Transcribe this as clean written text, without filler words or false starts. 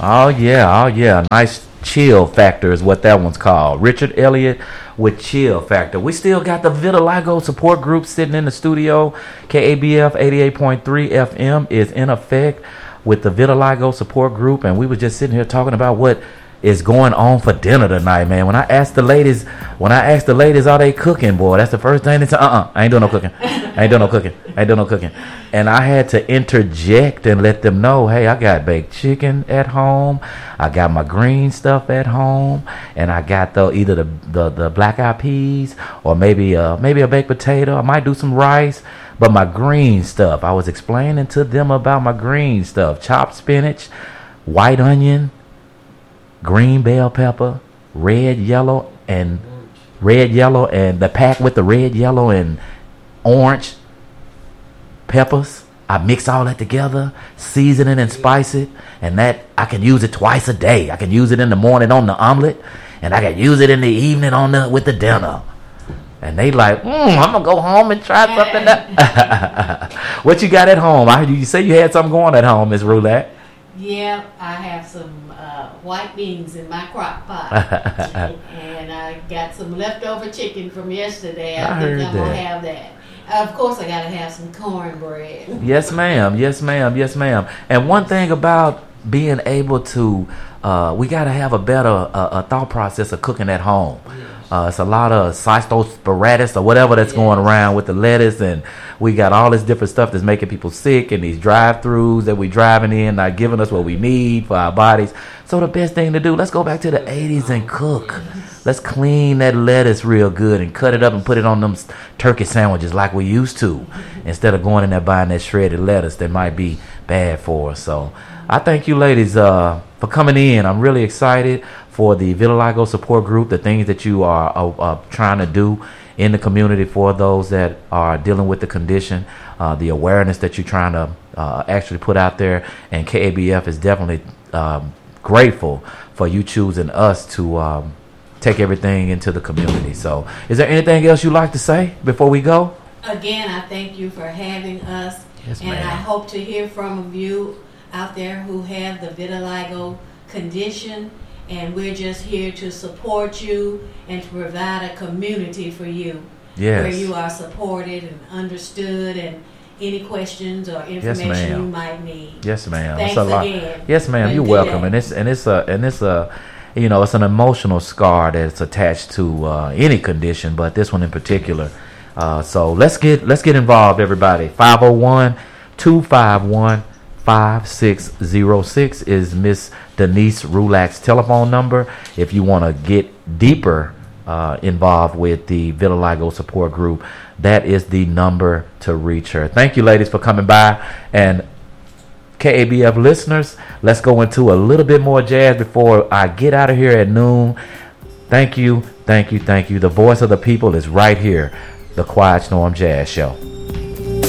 Oh yeah, oh yeah. Nice chill factor is what that one's called. Richard Elliott with chill factor. We still got the Vitiligo support group sitting in the studio. KABF 88.3 FM is in effect with the Vitiligo support group, and we were just sitting here talking about what is going on for dinner tonight, man. When I asked the ladies, are they cooking, boy? That's the first thing they said. I ain't doing no cooking. I ain't doing no cooking. And I had to interject and let them know, hey, I got baked chicken at home. I got my green stuff at home, and I got either the black eyed peas or maybe a baked potato. I might do some rice, but my green stuff. I was explaining to them about my green stuff: chopped spinach, white onion, green bell pepper, red, yellow, and the pack with the red, yellow, and orange peppers. I mix all that together, season it and spice it, and that I can use it twice a day. I can use it in the morning on the omelet, and I can use it in the evening with the dinner. And they like, I'm gonna go home and try something. What you got at home? I heard you say you had something going at home, Miss Roulette. Yeah, I have some white beans in my crock pot. And I got some leftover chicken from yesterday. I think I'm going to have that. Of course, I got to have some cornbread. Yes, ma'am. And one thing about being able to, we got to have a better thought process of cooking at home. It's a lot of cystosporitis or whatever that's going around with the lettuce, and we got all this different stuff that's making people sick, and these drive-thrus that we driving in not giving us what we need for our bodies. So the best thing to do, let's go back to the 80s and cook. Let's clean that lettuce real good and cut it up and put it on them turkey sandwiches like we used to, instead of going in there buying that shredded lettuce that might be bad for us. So I thank you ladies for coming in. I'm really excited for the Vitiligo support group, the things that you are trying to do in the community for those that are dealing with the condition, the awareness that you're trying to actually put out there. And KABF is definitely grateful for you choosing us to take everything into the community. So is there anything else you'd like to say before we go? Again, I thank you for having us. Yes, and ma'am. I hope to hear from you out there who have the vitiligo condition. And we're just here to support you and to provide a community for you. Yes. Where you are supported and understood, and any questions or information you might need. Yes, ma'am. Thanks again. Yes, ma'am. You're welcome. And it's an emotional scar that's attached to any condition, but this one in particular. So let's get involved, everybody. 501-251-5606 is Miss Denise Roulak's telephone number. If you want to get deeper involved with the Vitiligo support group, that is the number to reach her. Thank you, ladies, for coming by. And KABF listeners, let's go into a little bit more jazz before I get out of here at noon. Thank you. The voice of the people is right here. The Quiet Storm Jazz Show.